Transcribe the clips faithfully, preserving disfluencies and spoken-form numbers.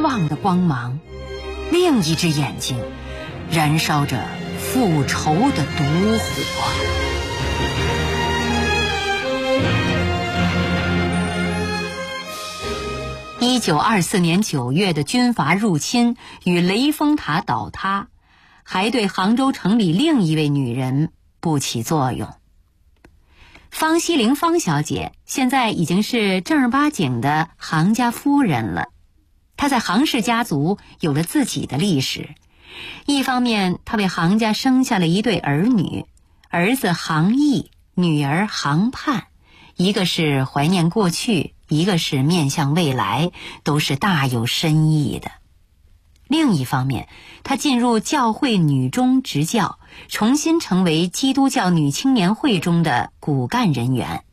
望的光芒，另一只眼睛燃烧着复仇的毒火。一九二四年九月的军阀入侵与雷峰塔倒塌，还对杭州城里另一位女人不起作用。方希龄方小姐现在已经是正儿八经的杭家夫人了，她在杭氏家族有了自己的历史。一方面，她为杭家生下了一对儿女，儿子杭毅，女儿杭盼，一个是怀念过去，一个是面向未来，都是大有深意的。另一方面，她进入教会女中执教，重新成为基督教女青年会中的骨干人员。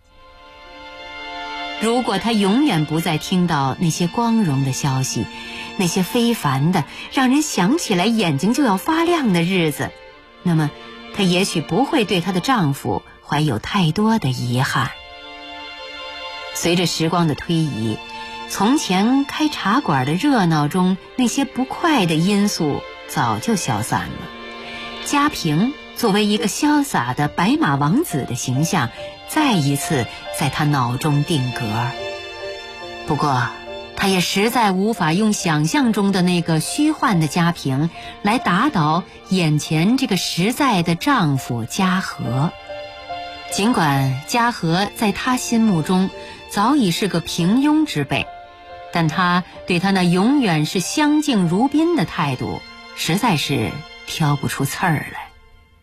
如果她永远不再听到那些光荣的消息，那些非凡的让人想起来眼睛就要发亮的日子，那么她也许不会对她的丈夫怀有太多的遗憾。随着时光的推移，从前开茶馆的热闹中那些不快的因素早就消散了。嘉平作为一个潇洒的白马王子的形象再一次在他脑中定格。不过他也实在无法用想象中的那个虚幻的嘉平来打倒眼前这个实在的丈夫嘉禾。尽管嘉禾在他心目中早已是个平庸之辈，但他对他那永远是相敬如宾的态度实在是挑不出刺儿来。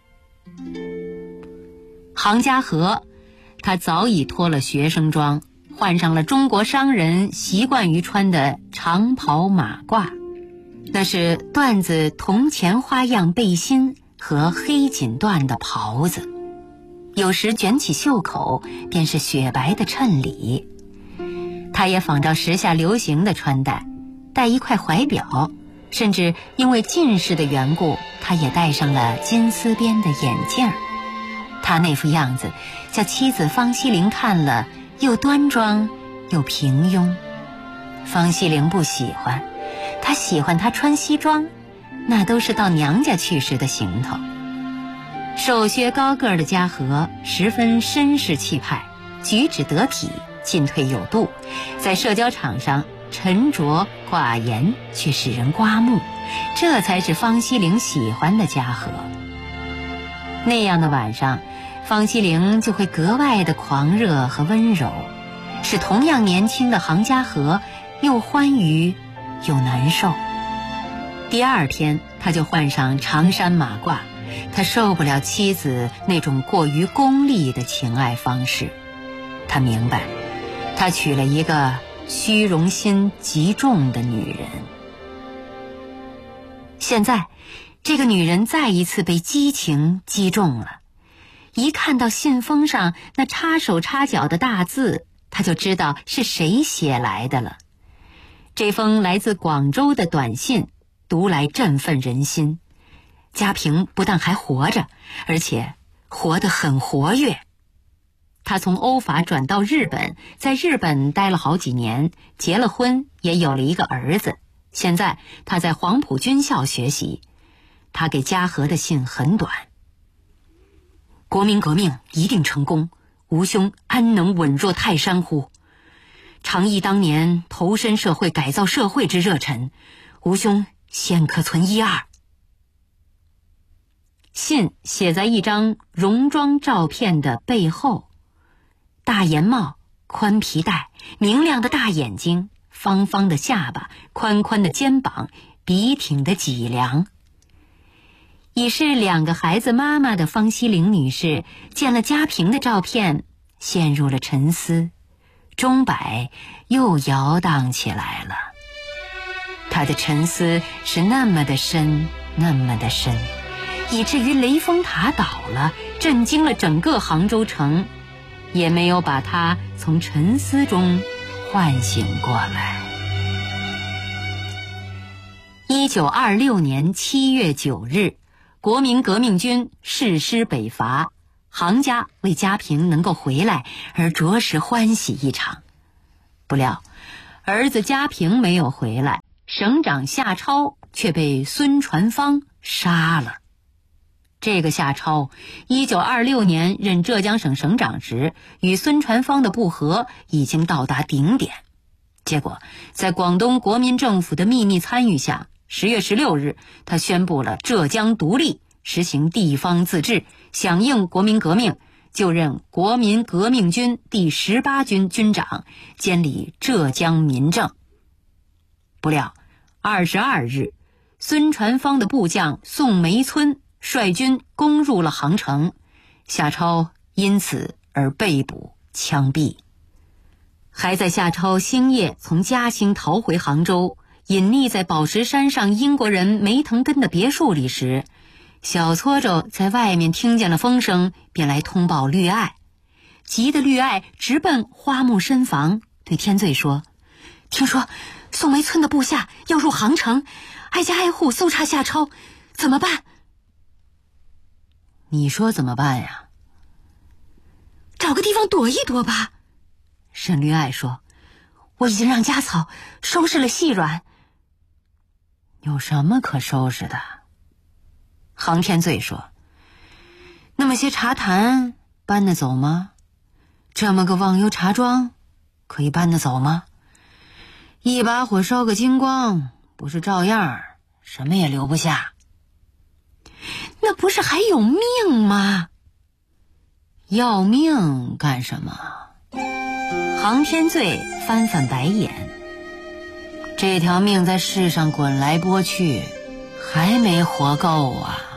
杭嘉禾，他早已脱了学生装，换上了中国商人习惯于穿的长袍马褂，那是缎子铜钱花样背心和黑锦缎的袍子，有时卷起袖口便是雪白的衬里。他也仿照时下流行的穿戴，戴一块怀表，甚至因为近视的缘故，他也戴上了金丝边的眼镜。他那副样子叫妻子方希龄看了又端庄又平庸。方希龄不喜欢，他喜欢他穿西装，那都是到娘家去时的行头。瘦削高个的嘉禾十分绅士气派，举止得体，进退有度，在社交场上沉着寡言却使人刮目，这才是方希龄喜欢的嘉禾。那样的晚上，方希龄就会格外的狂热和温柔，使同样年轻的杭嘉禾又欢愉又难受。第二天他就换上长衫马褂，他受不了妻子那种过于功利的情爱方式。他明白，他娶了一个虚荣心极重的女人。现在这个女人再一次被激情击中了，一看到信封上那插手插脚的大字，他就知道是谁写来的了。这封来自广州的短信读来振奋人心，嘉平不但还活着，而且活得很活跃。他从欧法转到日本，在日本待了好几年，结了婚，也有了一个儿子。现在他在黄埔军校学习。他给嘉禾的信很短：国民革命一定成功，吾兄安能稳若泰山乎？常忆当年投身社会改造社会之热忱，吾兄现可存一二。信写在一张戎装照片的背后，大檐帽，宽皮带，明亮的大眼睛，方方的下巴，宽宽的肩膀，笔挺的脊梁。已是两个孩子妈妈的方希龄女士见了嘉平的照片，陷入了沉思，钟摆又摇荡起来了。她的沉思是那么的深，那么的深，以至于雷峰塔倒了，震惊了整个杭州城，也没有把她从沉思中唤醒过来。一九二六年七月九日，国民革命军誓师北伐，杭家为嘉平能够回来而着实欢喜一场。不料儿子嘉平没有回来， 省长夏超却被孙传芳杀了。这个夏超一九二六年任浙江省省长时，与孙传芳的不和已经到达顶点。结果在广东国民政府的秘密参与下，十月十六日他宣布了浙江独立，实行地方自治，响应国民革命，就任国民革命军第十八军军长，监理浙江民政。不料二十二日，孙传芳的部将宋梅村率军攻入了杭城，夏超因此而被捕枪毙。还在夏超星夜从嘉兴逃回杭州，隐匿在宝石山上英国人梅腾根的别墅里时，小搓着在外面听见了风声，便来通报绿爱。急得绿爱直奔花木深房，对天罪说：听说宋梅村的部下要入杭城，挨家挨户搜查夏超，怎么办？你说怎么办呀？找个地方躲一躲吧。沈绿爱说：我已经让家草收拾了细软。有什么可收拾的？杭天罪说：那么些茶坛搬得走吗？这么个忘忧茶庄可以搬得走吗？一把火烧个精光，不是照样什么也留不下。那不是还有命吗？要命干什么？杭天罪翻翻白眼，这条命在世上滚来波去，还没活够啊。